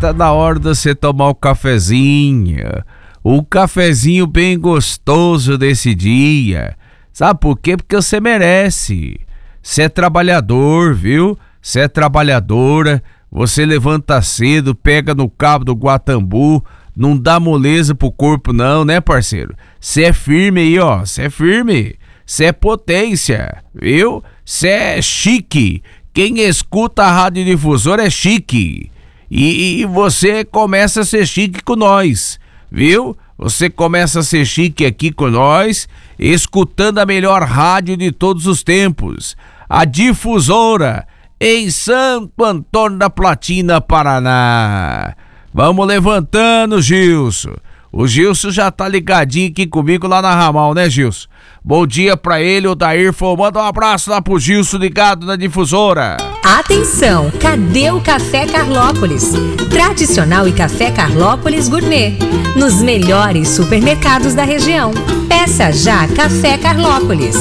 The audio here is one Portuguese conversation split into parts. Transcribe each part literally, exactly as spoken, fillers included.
tá na hora de você tomar o cafezinho. O cafezinho bem gostoso desse dia. Sabe por quê? Porque você merece. Você é trabalhador, viu? Você é trabalhadora. Você levanta cedo, pega no cabo do Guatambu. Não dá moleza pro corpo não, né, parceiro? Você é firme aí, ó. Você é firme. Você é potência, viu? Você é chique. Quem escuta a radiodifusora é chique. E, e você começa a ser chique com nós, viu? Você começa a ser chique aqui com nós, escutando a melhor rádio de todos os tempos. A Difusora, em Santo Antônio da Platina, Paraná. Vamos levantando, Gilson. O Gilson já tá ligadinho aqui comigo lá na Ramal, né, Gilson? Bom dia pra ele, o Dair falou, manda um abraço lá pro Gilson ligado na Difusora. Atenção, cadê o Café Carlópolis? Tradicional e Café Carlópolis Gourmet. Nos melhores supermercados da região. Peça já Café Carlópolis.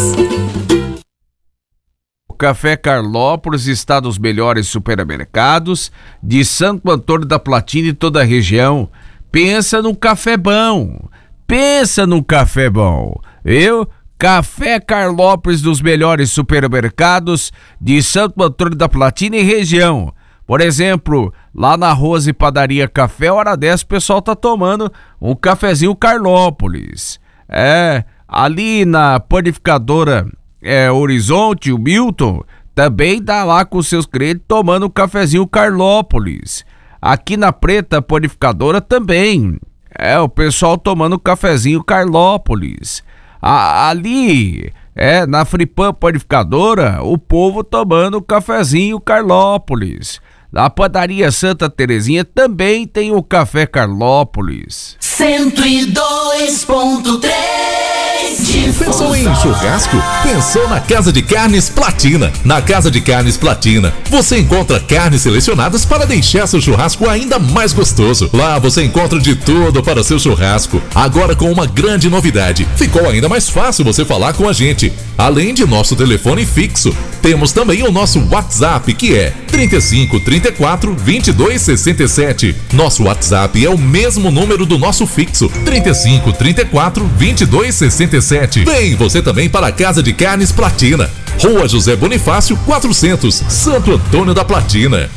O Café Carlópolis está nos melhores supermercados de Santo Antônio da Platina e toda a região. Pensa num café bom. Pensa num café bom. Viu? Café Carlópolis dos melhores supermercados de Santo Antônio da Platina e região. Por exemplo, lá na Rose Padaria Café, hora dessa o pessoal tá tomando um cafezinho Carlópolis. É, ali na panificadora é, Horizonte, o Milton, também tá lá com seus clientes tomando um cafezinho Carlópolis. Aqui na Preta Panificadora também. É, o pessoal tomando um cafezinho Carlópolis. A, ali, é, na Fripan Panificadora, o povo tomando um cafezinho Carlópolis. Na Padaria Santa Terezinha também tem o Café Carlópolis. cento e dois ponto três. Pensou em churrasco? Pensou na Casa de Carnes Platina. Na Casa de Carnes Platina, você encontra carnes selecionadas para deixar seu churrasco ainda mais gostoso. Lá você encontra de tudo para seu churrasco. Agora com uma grande novidade. Ficou ainda mais fácil você falar com a gente. Além de nosso telefone fixo, temos também o nosso WhatsApp, que é trinta e cinco, trinta e quatro, vinte e dois, sessenta e sete. Nosso WhatsApp é o mesmo número do nosso fixo, trinta e cinco, trinta e quatro, vinte e dois, sessenta e sete. Vem você também para a Casa de Carnes Platina, Rua José Bonifácio, quatrocentos, Santo Antônio da Platina.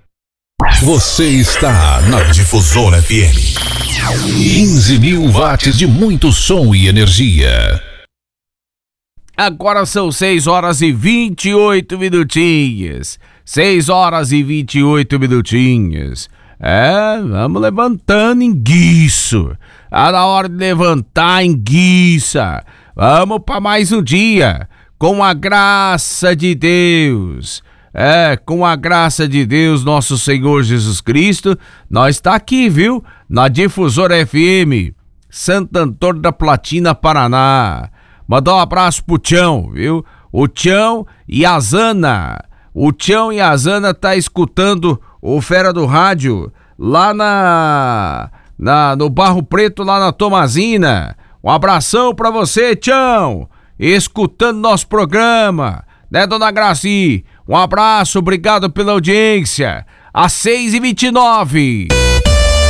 Você está na Difusora F M. quinze mil watts de muito som e energia. Agora são seis horas e vinte e oito minutinhos. seis horas e vinte e oito minutinhos. É, vamos levantando em guiço. Tá na hora de levantar em guiça. Vamos para mais um dia. Com a graça de Deus. É, com a graça de Deus, nosso Senhor Jesus Cristo, nós tá aqui, viu? Na Difusora F M, Santo Antônio da Platina, Paraná. Mandar um abraço pro Tião, viu? O Tião e a Zana. O Tião e a Zana tá escutando o Fera do Rádio lá na, na no Barro Preto, lá na Tomazina. Um abração pra você, Tião, escutando nosso programa, né, dona Graci? Um abraço, obrigado pela audiência. Às seis e vinte e nove.